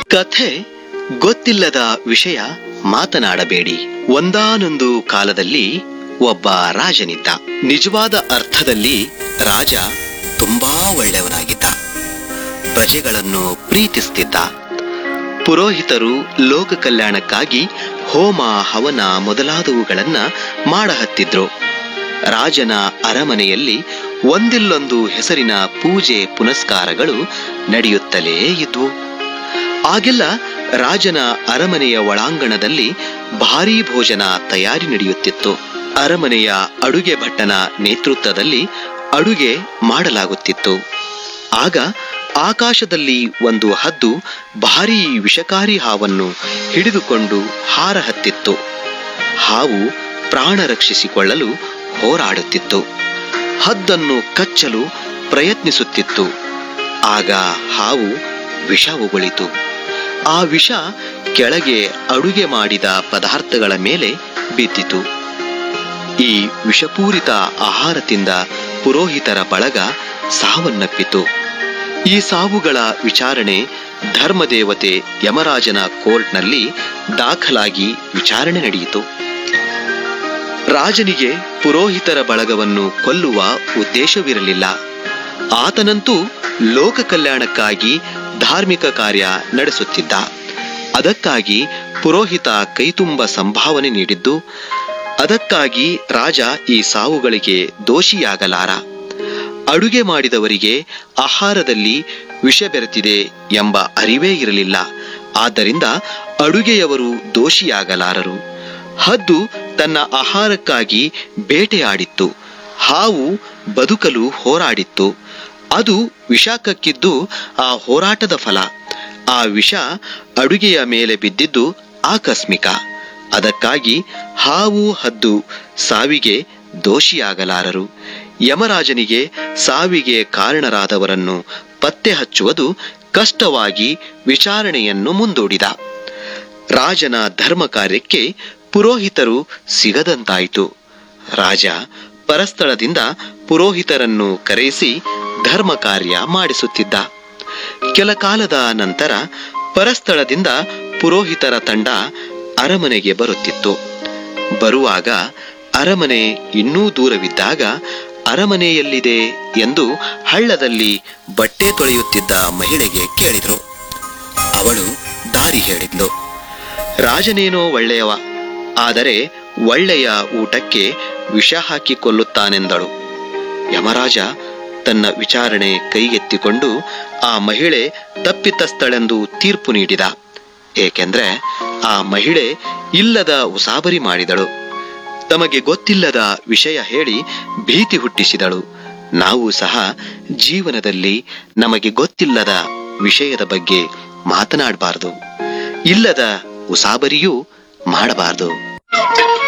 ಕಥೆ ಗೊತ್ತಿಲ್ಲದ ವಿಷಯ ಮಾತನಾಡಬೇಡಿ. ಒಂದಾನೊಂದು ಕಾಲದಲ್ಲಿ ಒಬ್ಬ ರಾಜನಿದ್ದ. ನಿಜವಾದ ಅರ್ಥದಲ್ಲಿ ರಾಜ ತುಂಬಾ ಒಳ್ಳೆಯವನಾಗಿದ್ದ. ಪ್ರಜೆಗಳನ್ನು ಪ್ರೀತಿಸ್ತಿದ್ದ. ಪುರೋಹಿತರು ಲೋಕ ಕಲ್ಯಾಣಕ್ಕಾಗಿ ಹೋಮ ಹವನ ಮೊದಲಾದವುಗಳನ್ನ ಮಾಡಹತ್ತಿದ್ರು. ರಾಜನ ಅರಮನೆಯಲ್ಲಿ ಒಂದಿಲ್ಲೊಂದು ಹೆಸರಿನ ಪೂಜೆ ಪುನಸ್ಕಾರಗಳು ನಡೆಯುತ್ತಲೇ ಇದ್ವು. ಆಗೆಲ್ಲ ರಾಜನ ಅರಮನೆಯ ಒಳಾಂಗಣದಲ್ಲಿ ಭಾರೀ ಭೋಜನ ತಯಾರಿ ನಡೆಯುತ್ತಿತ್ತು. ಅರಮನೆಯ ಅಡುಗೆ ಭಟ್ಟನ ನೇತೃತ್ವದಲ್ಲಿ ಅಡುಗೆ ಮಾಡಲಾಗುತ್ತಿತ್ತು. ಆಗ ಆಕಾಶದಲ್ಲಿ ಒಂದು ಹದ್ದು ಭಾರೀ ವಿಷಕಾರಿ ಹಾವನ್ನು ಹಿಡಿದುಕೊಂಡು ಹಾರಹತ್ತಿತ್ತು. ಹಾವು ಪ್ರಾಣ ರಕ್ಷಿಸಿಕೊಳ್ಳಲು ಹೋರಾಡುತ್ತಿತ್ತು. ಹದ್ದನ್ನು ಕಚ್ಚಲು ಪ್ರಯತ್ನಿಸುತ್ತಿತ್ತು. ಆಗ ಹಾವು ವಿಷ ಉಗುಳಿತು. ಆ ವಿಷ ಕೆಳಗೆ ಅಡುಗೆ ಮಾಡಿದ ಪದಾರ್ಥಗಳ ಮೇಲೆ ಬಿದ್ದಿತು. ಈ ವಿಷಪೂರಿತ ಆಹಾರ ತಿಂದ ಪುರೋಹಿತರ ಬಳಗ ಸಾವನ್ನಪ್ಪಿತು. ಈ ಸಾವುಗಳ ವಿಚಾರಣೆ ಧರ್ಮದೇವತೆ ಯಮರಾಜನ ಕೋರ್ಟ್ನಲ್ಲಿ ದಾಖಲಾಗಿ ವಿಚಾರಣೆ ನಡೆಯಿತು. ರಾಜನಿಗೆ ಪುರೋಹಿತರ ಬಳಗವನ್ನು ಕೊಲ್ಲುವ ಉದ್ದೇಶವಿರಲಿಲ್ಲ. ಆತನಂತೂ ಲೋಕ ಕಲ್ಯಾಣಕ್ಕಾಗಿ ಧಾರ್ಮಿಕ ಕಾರ್ಯ ನಡೆಸುತ್ತಿದ್ದ. ಅದಕ್ಕಾಗಿ ಪುರೋಹಿತ ಕೈತುಂಬ ಸಂಭಾವನೆ ನೀಡಿದ್ದು. ಅದಕ್ಕಾಗಿ ರಾಜ ಈ ಸಾವುಗಳಿಗೆ ದೋಷಿಯಾಗಲಾರ. ಅಡುಗೆ ಮಾಡಿದವರಿಗೆ ಆಹಾರದಲ್ಲಿ ವಿಷ ಬೆರೆತಿದೆ ಎಂಬ ಅರಿವೇ ಇರಲಿಲ್ಲ. ಆದ್ದರಿಂದ ಅಡುಗೆಯವರು ದೋಷಿಯಾಗಲಾರರು. ಹದ್ದು ತನ್ನ ಆಹಾರಕ್ಕಾಗಿ ಬೇಟೆಯಾಡಿತ್ತು. ಹಾವು ಬದುಕಲು ಹೋರಾಡಿತ್ತು. ಅದು ವಿಷ ಕಕ್ಕಿದ್ದು ಆ ಹೋರಾಟದ ಫಲ. ಆ ವಿಷ ಅಡುಗೆಯ ಮೇಲೆ ಬಿದ್ದಿದ್ದು ಆಕಸ್ಮಿಕ. ಅದಕ್ಕಾಗಿ ಹಾವು ಹದ್ದು ಸಾವಿಗೆ ದೋಷಿಯಾಗಲಾರರು. ಯಮರಾಜನಿಗೆ ಸಾವಿಗೆ ಕಾರಣರಾದವರನ್ನು ಪತ್ತೆ ಹಚ್ಚುವುದು ಕಷ್ಟವಾಗಿ ವಿಚಾರಣೆಯನ್ನು ಮುಂದೂಡಿದ. ರಾಜನ ಧರ್ಮ ಕಾರ್ಯಕ್ಕೆ ಪುರೋಹಿತರು ಸಿಗದಂತಾಯಿತು. ರಾಜ ಪರಸ್ಥಳದಿಂದ ಪುರೋಹಿತರನ್ನು ಕರೆಯಿಸಿ ಧರ್ಮ ಕಾರ್ಯ ಮಾಡಿಸುತ್ತಿದ್ದ. ಕೆಲ ಕಾಲದ ನಂತರ ಪರಸ್ಥಳದಿಂದ ಪುರೋಹಿತರ ತಂಡ ಅರಮನೆಗೆ ಬರುತ್ತಿತ್ತು. ಬರುವಾಗ ಅರಮನೆ ಇನ್ನೂ ದೂರವಿದ್ದಾಗ ಅರಮನೆಯಲ್ಲಿದೆ ಎಂದು ಹಳ್ಳದಲ್ಲಿ ಬಟ್ಟೆ ತೊಳೆಯುತ್ತಿದ್ದ ಮಹಿಳೆಗೆ ಕೇಳಿದ್ರು. ಅವಳು ದಾರಿ ಹೇಳಿದ್ಲು. ರಾಜನೇನೋ ಒಳ್ಳೆಯವ, ಆದರೆ ಒಳ್ಳೆಯ ಊಟಕ್ಕೆ ವಿಷ ಹಾಕಿ ಕೊಲ್ಲುತ್ತಾನೆಂದಳು. ಯಮರಾಜ ತನ್ನ ವಿಚಾರಣೆ ಕೈಗೆತ್ತಿಕೊಂಡು ಆ ಮಹಿಳೆ ತಪ್ಪಿತಸ್ಥಳೆಂದು ತೀರ್ಪು ನೀಡಿದ. ಏಕೆಂದ್ರೆ ಆ ಮಹಿಳೆ ಇಲ್ಲದ ಉಸಾಬರಿ ಮಾಡಿದಳು. ತಮಗೆ ಗೊತ್ತಿಲ್ಲದ ವಿಷಯ ಹೇಳಿ ಭೀತಿ ಹುಟ್ಟಿಸಿದಳು. ನಾವು ಸಹ ಜೀವನದಲ್ಲಿ ನಮಗೆ ಗೊತ್ತಿಲ್ಲದ ವಿಷಯದ ಬಗ್ಗೆ ಮಾತನಾಡಬಾರದು. ಇಲ್ಲದ ಉಸಾಬರಿಯೂ ಮಾಡಬಾರದು.